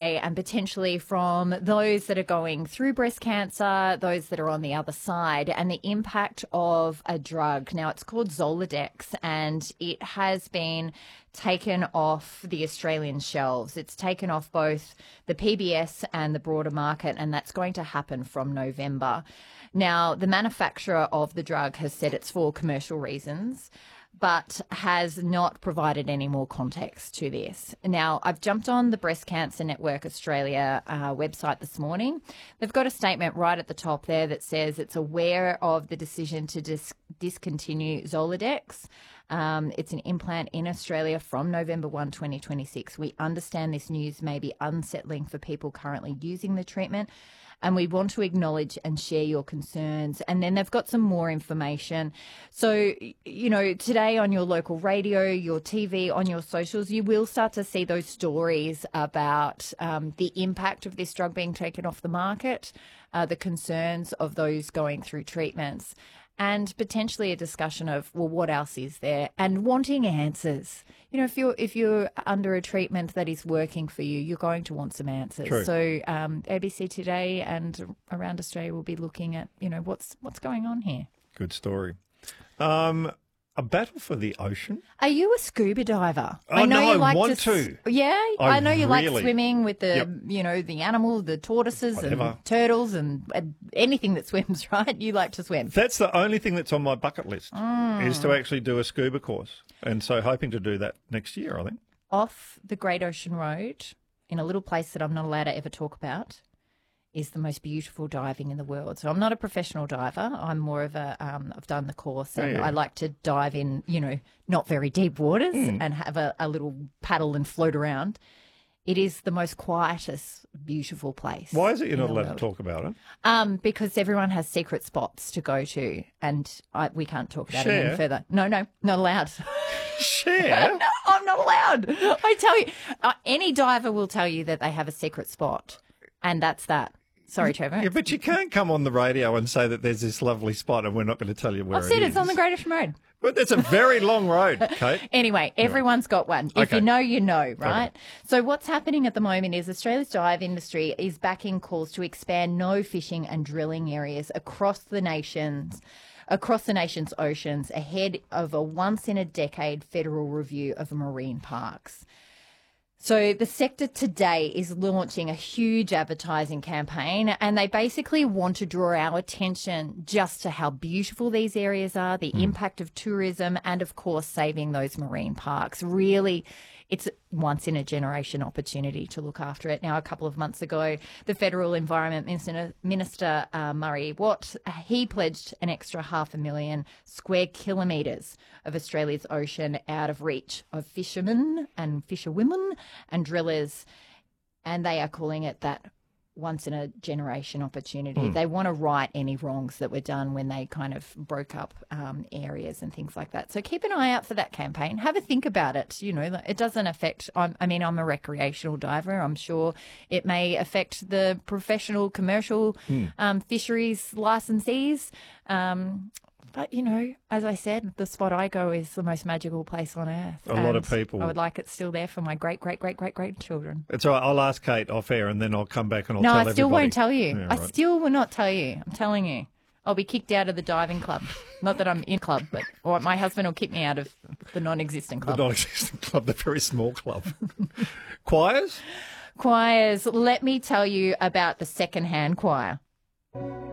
today, and potentially from those that are going through breast cancer, those that are on the other side, and the impact of a drug. Now, it's called Zoladex, and it has been taken off the Australian shelves. It's taken off both the PBS and the broader market, and that's going to happen from November. Now, the manufacturer of the drug has said it's for commercial reasons, but has not provided any more context to this. Now, I've jumped on the Breast Cancer Network Australia website this morning. They've got a statement right at the top there that says it's aware of the decision to discontinue Zoladex. It's an implant in Australia from November 1, 2026. We understand this news may be unsettling for people currently using the treatment, and we want to acknowledge and share your concerns. And then they've got some more information. So, you know, today on your local radio, your TV, on your socials, you will start to see those stories about the impact of this drug being taken off the market, the concerns of those going through treatments, and potentially a discussion of, well, what else is there? And wanting answers. You know, if you're under a treatment that is working for you, you're going to want some answers. True. So ABC Today and around Australia will be looking at, you know, what's going on here. Good story. A battle for the ocean. Are you a scuba diver? Oh, no, I want to. Yeah, I know you like really- swimming with the, Yep. you know, the animals, the tortoises Whatever. and turtles and anything that swims, right? You like to swim. That's the only thing that's on my bucket list is to actually do a scuba course. And so hoping to do that next year, I think. Off The Great Ocean Road, in a little place that I'm not allowed to ever talk about, is the most beautiful diving in the world. So I'm not a professional diver. I'm more of a, I've done the course, and Yeah. I like to dive in, you know, not very deep waters and have a little paddle and float around. It is the most quietest, beautiful place. Why is it you're in not the allowed to world. talk about it? Because everyone has secret spots to go to, and we can't talk about it Share? any further. No, not allowed. Share? No, I'm not allowed. I tell you, any diver will tell you that they have a secret spot, and that's that. Sorry, Trevor. Yeah, but you can't come on the radio and say that there's this lovely spot and we're not going to tell you where I've said it is. it's on the Great Ocean Road. But that's a very long road, Kate. Anyway, everyone's got one. If Okay. you know, you know, right? Okay. So what's happening at the moment is Australia's dive industry is backing calls to expand no fishing and drilling areas across the nation's oceans ahead of a once-in-a-decade federal review of marine parks. So the sector today is launching a huge advertising campaign, and they basically want to draw our attention just to how beautiful these areas are, the impact of tourism, and of course saving those marine parks. Really, it's a once-in-a-generation opportunity to look after it. Now, a couple of months ago, the Federal Environment Minister, Murray Watt, he pledged an extra 500,000 square kilometres of Australia's ocean out of reach of fishermen and fisherwomen and drillers, and they are calling it that once-in-a-generation opportunity. They want to right any wrongs that were done when they kind of broke up areas and things like that. So keep an eye out for that campaign. Have a think about it. You know, it doesn't affect, I'm a recreational diver. I'm sure it may affect the professional, commercial fisheries licensees. But, you know, as I said, the spot I go is the most magical place on earth. A lot of And people- I would like it still there for my great-great-great-great-grandchildren. It's all right. I'll ask Kate off air and then I'll come back and I'll No, tell I everybody. still won't tell you. Yeah, I right. still will not tell you. I'm telling you. I'll be kicked out of the diving club. Not that I'm in club, but or my husband will kick me out of the non-existent The club. non-existent club, the very small club. Choirs? Choirs, let me tell you about the second-hand choir.